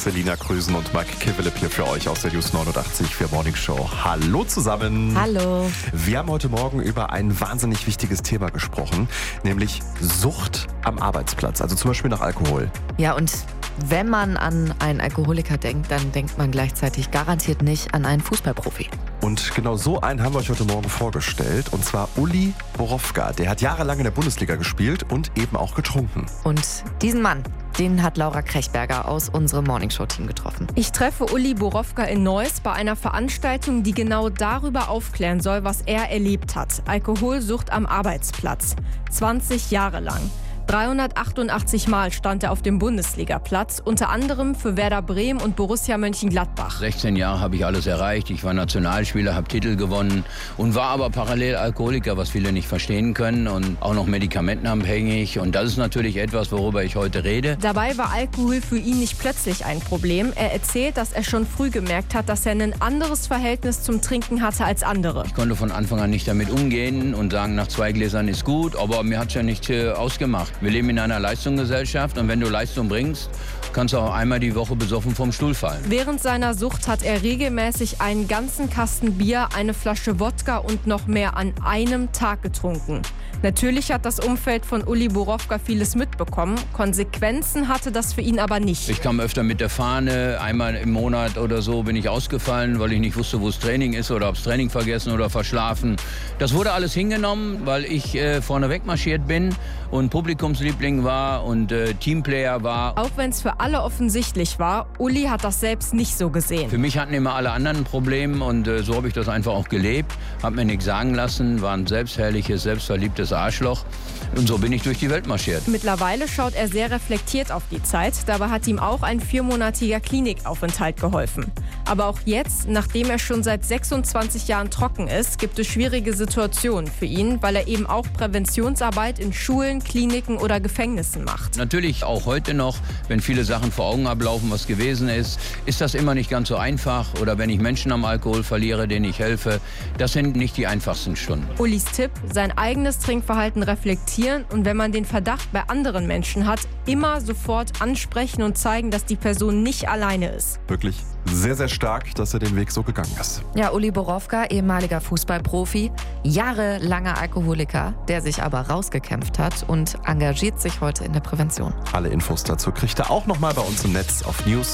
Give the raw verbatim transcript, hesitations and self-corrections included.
Selina Krüsen und Mike Kivelip hier für euch aus der News neunundachtzig für Morning Show. Hallo zusammen. Hallo. Wir haben heute Morgen über ein wahnsinnig wichtiges Thema gesprochen, nämlich Sucht am Arbeitsplatz, also zum Beispiel nach Alkohol. Ja, und wenn man an einen Alkoholiker denkt, dann denkt man gleichzeitig garantiert nicht an einen Fußballprofi. Und genau so einen haben wir euch heute Morgen vorgestellt, und zwar Uli Borowka. Der hat jahrelang in der Bundesliga gespielt und eben auch getrunken. Und diesen Mann, den hat Laura Krechberger aus unserem Morningshow-Team getroffen. Ich treffe Uli Borowka in Neuss bei einer Veranstaltung, die genau darüber aufklären soll, was er erlebt hat. Alkoholsucht am Arbeitsplatz. zwanzig Jahre lang. dreihundertachtundachtzig Mal stand er auf dem Bundesligaplatz, unter anderem für Werder Bremen und Borussia Mönchengladbach. sechzehn Jahre habe ich alles erreicht. Ich war Nationalspieler, habe Titel gewonnen und war aber parallel Alkoholiker, was viele nicht verstehen können, und auch noch medikamentenabhängig. Und das ist natürlich etwas, worüber ich heute rede. Dabei war Alkohol für ihn nicht plötzlich ein Problem. Er erzählt, dass er schon früh gemerkt hat, dass er ein anderes Verhältnis zum Trinken hatte als andere. Ich konnte von Anfang an nicht damit umgehen und sagen, nach zwei Gläsern ist gut, aber mir hat es ja nicht äh, ausgemacht. Wir leben in einer Leistungsgesellschaft, und wenn du Leistung bringst, kannst du auch einmal die Woche besoffen vom Stuhl fallen. Während seiner Sucht hat er regelmäßig einen ganzen Kasten Bier, eine Flasche Wodka und noch mehr an einem Tag getrunken. Natürlich hat das Umfeld von Uli Borowka vieles mitbekommen. Konsequenzen hatte das für ihn aber nicht. Ich kam öfter mit der Fahne. Einmal im Monat oder so bin ich ausgefallen, weil ich nicht wusste, wo das Training ist, oder hab's Training vergessen oder verschlafen. Das wurde alles hingenommen, weil ich äh, vorne wegmarschiert bin und Publikumsliebling war und äh, Teamplayer war. Auch wenn es für alle offensichtlich war, Uli hat das selbst nicht so gesehen. Für mich hatten immer alle anderen ein Problem, und äh, so habe ich das einfach auch gelebt. Hab mir nichts sagen lassen, war ein selbstherrliches, selbstverliebtes Arschloch, und so bin ich durch die Welt marschiert. Mittlerweile schaut er sehr reflektiert auf die Zeit. Dabei hat ihm auch ein viermonatiger Klinikaufenthalt geholfen. Aber auch jetzt, nachdem er schon seit sechsundzwanzig Jahren trocken ist, gibt es schwierige Situationen für ihn, weil er eben auch Präventionsarbeit in Schulen, Kliniken oder Gefängnissen macht. Natürlich auch heute noch, wenn viele Sachen vor Augen ablaufen, was gewesen ist, ist das immer nicht ganz so einfach. Oder wenn ich Menschen am Alkohol verliere, denen ich helfe, das sind nicht die einfachsten Stunden. Ulis Tipp: sein eigenes Trinkverhalten reflektieren, und wenn man den Verdacht bei anderen Menschen hat, immer sofort ansprechen und zeigen, dass die Person nicht alleine ist. Wirklich sehr, sehr stark, dass er den Weg so gegangen ist. Ja, Uli Borowka, ehemaliger Fußballprofi, jahrelanger Alkoholiker, der sich aber rausgekämpft hat und engagiert sich heute in der Prävention. Alle Infos dazu kriegt ihr auch nochmal bei uns im Netz auf news